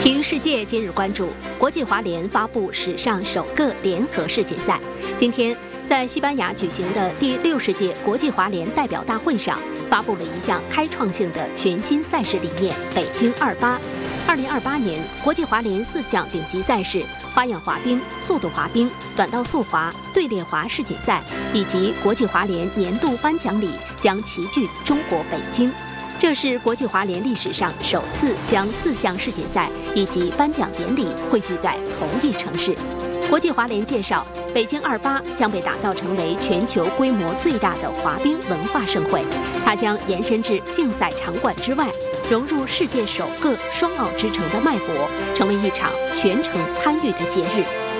体育世界今日关注，国际滑联发布史上首个联合世锦赛。今天，在西班牙举行的第60届国际滑联代表大会上，发布了一项开创性的全新赛事理念——北京28。2028年，国际滑联4项顶级赛事——花样滑冰、速度滑冰、短道速滑、队列滑世锦赛以及国际滑联年度颁奖礼将齐聚中国北京。这是国际滑联历史上首次将4项世锦赛以及颁奖典礼汇聚在同一城市。国际滑联介绍，北京28将被打造成为全球规模最大的滑冰文化盛会，它将延伸至竞赛场馆之外，融入世界首个双奥之城的脉搏，成为一场全程参与的节日。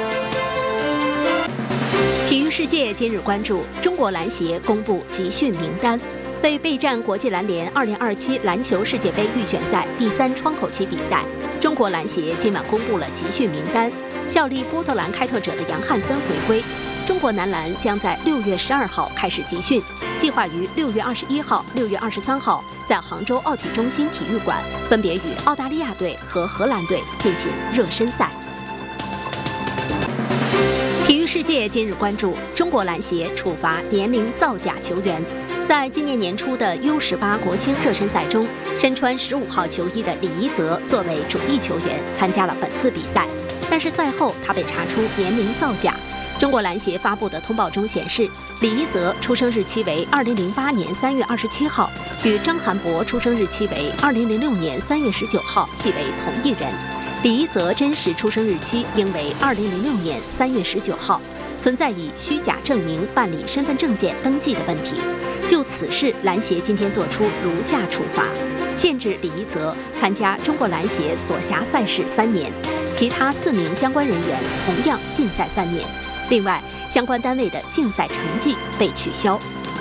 体育世界今日关注，中国篮协公布集训名单。为备战国际篮联2027篮球世界杯预选赛第3窗口期比赛，中国篮协今晚公布了集训名单。效力波特兰开拓者的杨汉森回归。中国男篮将在6月12号开始集训，计划于6月21号、6月23号在杭州奥体中心体育馆分别与澳大利亚队和荷兰队进行热身赛。体育世界今日关注，中国篮协处罚年龄造假球员。在今年年初的 U18 国青热身赛中，身穿15号球衣的李一泽作为主力球员参加了本次比赛，但是赛后他被查出年龄造假。中国篮协发布的通报中显示，李一泽出生日期为2008年3月27号，与张涵博出生日期为2006年3月19号系为同一人。李一泽真实出生日期应为2006年3月19号，存在以虚假证明办理身份证件登记的问题。就此事，篮协今天作出如下处罚：限制李一泽参加中国篮协所辖赛事3年，其他4名相关人员同样禁赛3年。另外，相关单位的竞赛成绩被取消。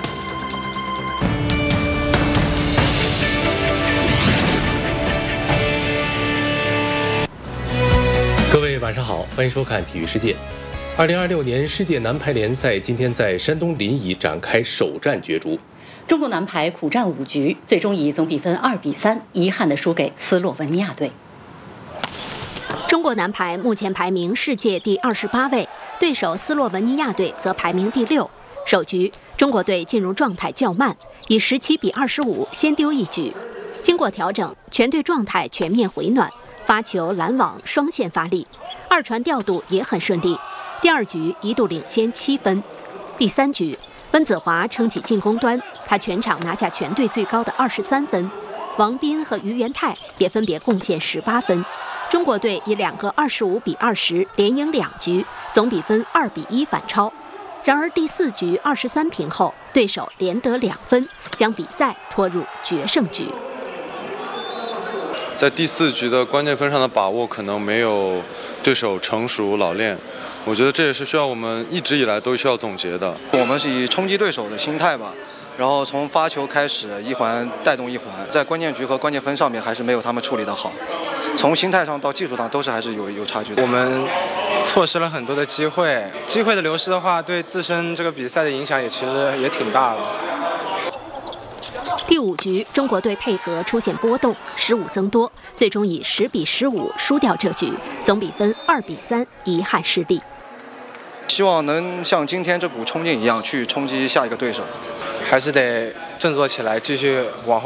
各位晚上好，欢迎收看体育世界。2026年世界男排联赛今天在山东临沂展开首战角逐。 中国男排苦战5局，最终以总比分2比3遗憾地输给斯洛文尼亚队。 中国男排目前排名世界第28位，对手斯洛文尼亚队则排名第6。首局，中国队进入状态较慢，以17比25先丢1局。经过调整，全队状态全面回暖，发球、拦网双线发力，二传调度也很顺利。第2局一度领先7分。第3局，温子华撑起进攻端，他全场拿下全队最高的23分。王斌和于元泰也分别贡献18分。中国队以2个25比20连赢2局，总比分2比1反超。然而第4局23平后，对手连得2分，将比赛拖入决胜局。 在第4局的关键分上的把握可能没有对手成熟老练，我觉得这也是需要我们一直以来都需要总结的。 我们是以冲击对手的心态吧，然后从发球开始，一环带动一环，在关键局和关键分上面还是没有他们处理得好。从心态上到技术上都是还是有差距的。 我们错失了很多的机会的流失的话，对自身这个比赛的影响其实也挺大的。 第5局，中国队配合出现波动，15增多，最终以10比15输掉这局，总比分2比3遗憾失利。 希望能像今天这股冲劲一样去冲击下一个对手， 还是得振作起来，继续往后